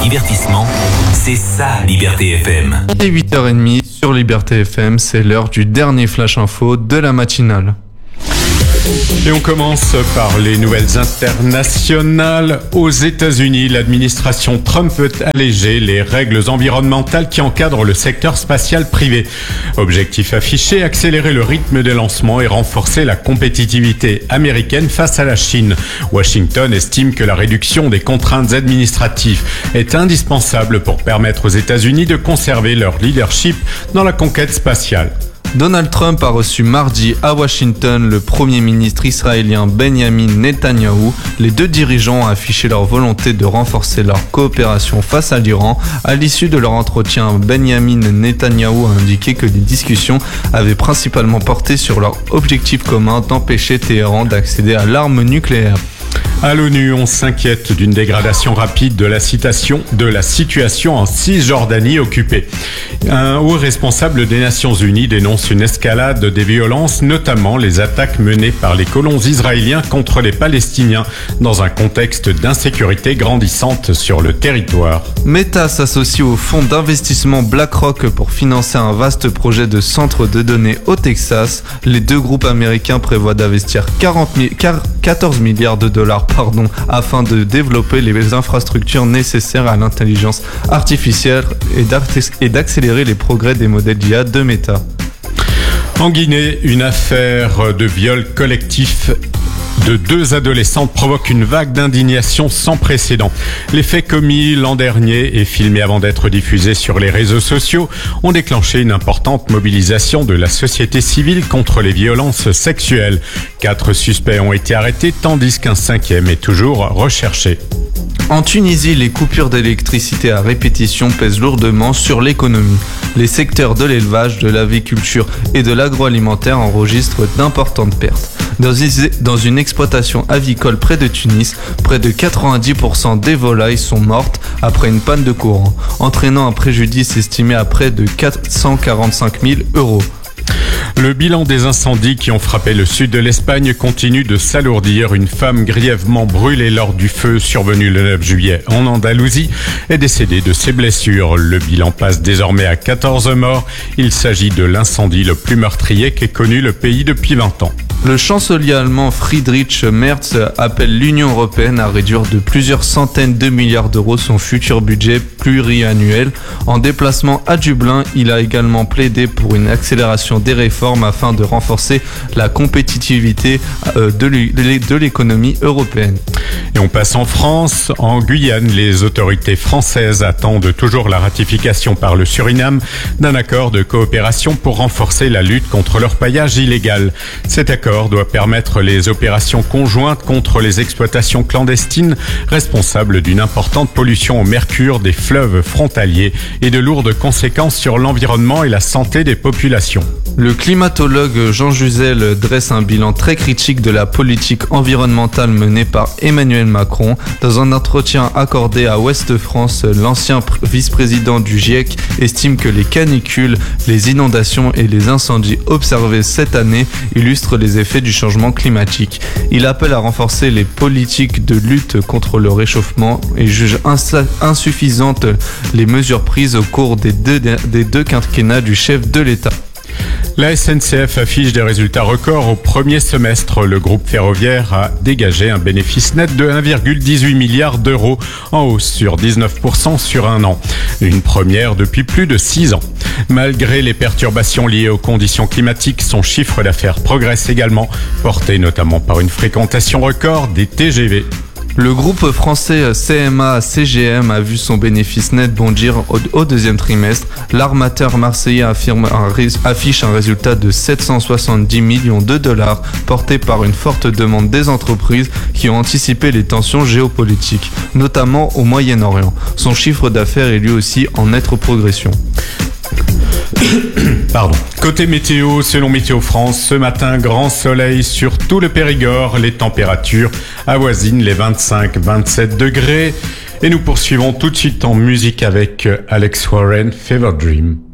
divertissement, c'est ça Liberté FM. Et 8h30 sur Liberté FM, c'est l'heure du dernier flash info de la matinale. Et on commence par les nouvelles internationales. Aux États-Unis, l'administration Trump veut alléger les règles environnementales qui encadrent le secteur spatial privé. Objectif affiché, accélérer le rythme des lancements et renforcer la compétitivité américaine face à la Chine. Washington estime que la réduction des contraintes administratives est indispensable pour permettre aux États-Unis de conserver leur leadership dans la conquête spatiale. Donald Trump a reçu mardi à Washington le premier ministre israélien Benjamin Netanyahou. Les deux dirigeants ont affiché leur volonté de renforcer leur coopération face à l'Iran. À l'issue de leur entretien, Benjamin Netanyahou a indiqué que les discussions avaient principalement porté sur leur objectif commun d'empêcher Téhéran d'accéder à l'arme nucléaire. À l'ONU, on s'inquiète d'une dégradation rapide de la situation en Cisjordanie occupée. Un haut responsable des Nations Unies dénonce une escalade des violences, notamment les attaques menées par les colons israéliens contre les Palestiniens, dans un contexte d'insécurité grandissante sur le territoire. Meta s'associe au fonds d'investissement BlackRock pour financer un vaste projet de centre de données au Texas. Les deux groupes américains prévoient d'investir 14 milliards de dollars afin de développer les infrastructures nécessaires à l'intelligence artificielle et d'accélérer les progrès des modèles d'IA de Meta. En Guinée, une affaire de viol collectif de deux adolescentes provoque une vague d'indignation sans précédent. Les faits commis l'an dernier et filmés avant d'être diffusés sur les réseaux sociaux ont déclenché une importante mobilisation de la société civile contre les violences sexuelles. 4 suspects ont été arrêtés tandis qu'un 5e est toujours recherché. En Tunisie, les coupures d'électricité à répétition pèsent lourdement sur l'économie. Les secteurs de l'élevage, de l'aviculture et de l'agroalimentaire enregistrent d'importantes pertes. Dans une exploitation avicole près de Tunis, près de 90% des volailles sont mortes après une panne de courant, entraînant un préjudice estimé à près de 445 000 €. Le bilan des incendies qui ont frappé le sud de l'Espagne continue de s'alourdir. Une femme grièvement brûlée lors du feu survenu le 9 juillet en Andalousie est décédée de ses blessures. Le bilan passe désormais à 14 morts. Il s'agit de l'incendie le plus meurtrier qu'ait connu le pays depuis 20 ans. Le chancelier allemand Friedrich Merz appelle l'Union européenne à réduire de plusieurs centaines de milliards d'euros son futur budget pluriannuel. En déplacement à Dublin, il a également plaidé pour une accélération des réformes afin de renforcer la compétitivité de l'économie européenne. Et on passe en France. En Guyane, les autorités françaises attendent toujours la ratification par le Suriname d'un accord de coopération pour renforcer la lutte contre l'orpaillage illégal. Cet accord doit permettre les opérations conjointes contre les exploitations clandestines responsables d'une importante pollution au mercure des fleuves frontaliers et de lourdes conséquences sur l'environnement et la santé des populations. Le climatologue Jean Juzel dresse un bilan très critique de la politique environnementale menée par Emmanuel Macron. Dans un entretien accordé à Ouest France, l'ancien vice-président du GIEC estime que les canicules, les inondations et les incendies observés cette année illustrent les effets du changement climatique. Il appelle à renforcer les politiques de lutte contre le réchauffement et juge insuffisantes les mesures prises au cours des deux quinquennats du chef de l'État. La SNCF affiche des résultats records au premier semestre. Le groupe ferroviaire a dégagé un bénéfice net de 1,18 milliard d'euros, en hausse sur 19% sur un an. Une première depuis plus de 6 ans. Malgré les perturbations liées aux conditions climatiques, son chiffre d'affaires progresse également, porté notamment par une fréquentation record des TGV. Le groupe français CMA-CGM a vu son bénéfice net bondir au deuxième trimestre. L'armateur marseillais affiche un résultat de 770 millions de dollars, porté par une forte demande des entreprises qui ont anticipé les tensions géopolitiques, notamment au Moyen-Orient. Son chiffre d'affaires est lui aussi en nette progression. Côté météo, selon Météo France, ce matin, grand soleil sur tout le Périgord. Les températures avoisinent les 25-27 degrés. Et nous poursuivons tout de suite en musique avec Alex Warren, Fever Dream.